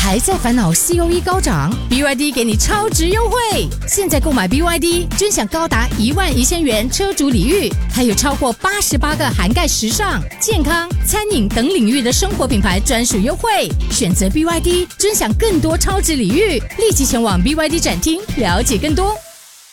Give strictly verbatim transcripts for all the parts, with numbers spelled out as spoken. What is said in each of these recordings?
还在烦恼 C O E 高涨 ，B Y D 给你超值优惠！现在购买 B Y D， 尊享高达一万一千元车主礼遇，还有超过八十八个涵盖时尚、健康、餐饮等领域的生活品牌专属优惠。选择 B Y D， 尊享更多超值礼遇，立即前往 B Y D 展厅了解更多。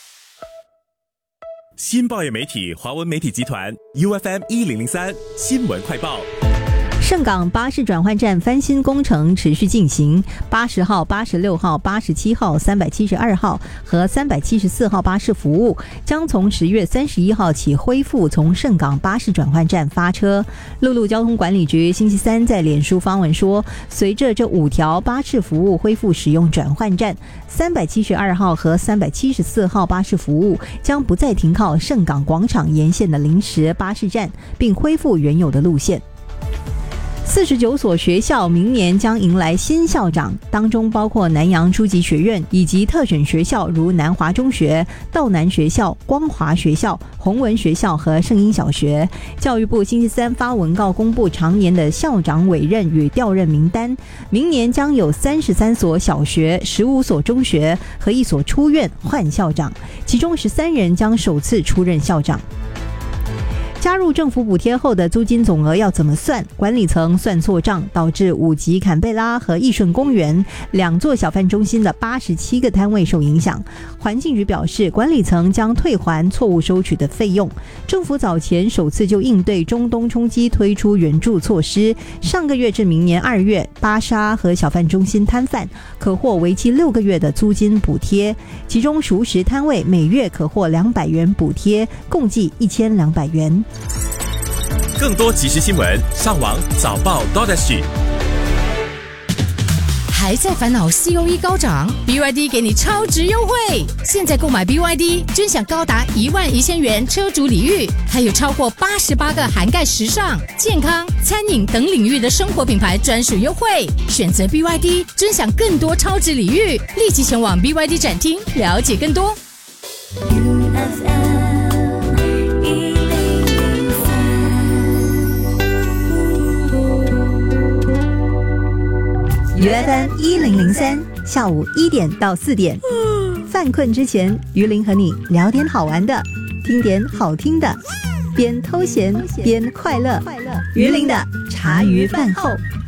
新报业媒体华文媒体集团 U F M 一零零三新闻快报。 盛港巴士转换站翻新工程持续进行，八十号、八十六号、八十七号、三百七十二号和三百七十四号巴士服务将从十月三十一号起恢复从盛港巴士转换站发车。陆路交通管理局星期三在脸书发文说，随着这五条巴士服务恢复使用转换站，三百七十二号和三百七十四号巴士服务将不再停靠盛港广场沿线的临时巴士站，并恢复原有的路线。四十九所学校明年将迎来新校长，当中包括南洋初级学院以及特选学校如南华中学、道南学校、光华学校、弘文学校和圣英小学。教育部星期三发文告公布常年的校长委任与调任名单，明年将有三十三所小学、十五所中学和一所初院换校长，其中十三人将首次出任校长。加入政府补贴后的租金总额要怎么算？管理层算错账，导致五级坎贝拉和义顺公园两座小贩中心的八十七个摊位受影响。环境局表示，管理层将退还错误收取的费用。政府早前首次就应对中东冲击推出援助措施，上个月至明年二月，巴沙和小贩中心摊贩可获为期六个月的租金补贴，其中熟食摊位每月可获两百元补贴，共计一千两百元。 更多即时新闻，上网早报 .dot.h。 还在烦恼 C O E 高涨 ，B Y D 给你超值优惠！现在购买 B Y D， 尊享高达一万一千元车主礼遇，还有超过八十八个涵盖时尚、健康、餐饮等领域的生活品牌专属优惠。选择 B Y D， 尊享更多超值礼遇，立即前往 B Y D 展厅了解更多。 U F M 一零零三下午一点到四点，犯困之前，于林和你聊点好玩的，听点好听的，边偷闲边快乐。于林的茶余饭后。